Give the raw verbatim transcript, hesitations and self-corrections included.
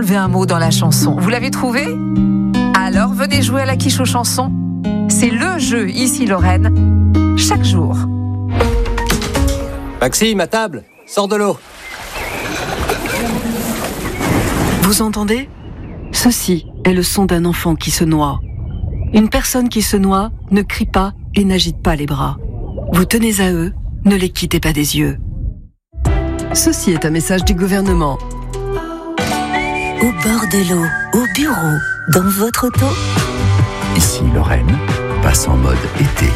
enlever un mot dans la chanson. Vous l'avez trouvé ? Alors venez jouer à la quiche aux chansons. C'est le jeu Ici Lorraine, chaque jour. Maxime, à table, sors de l'eau. Vous entendez ? Ceci est le son d'un enfant qui se noie. Une personne qui se noie ne crie pas et n'agite pas les bras. Vous tenez à eux, ne les quittez pas des yeux. Ceci est un message du gouvernement. Au bord de l'eau, au bureau, dans votre auto. Ici Lorraine passe en mode été.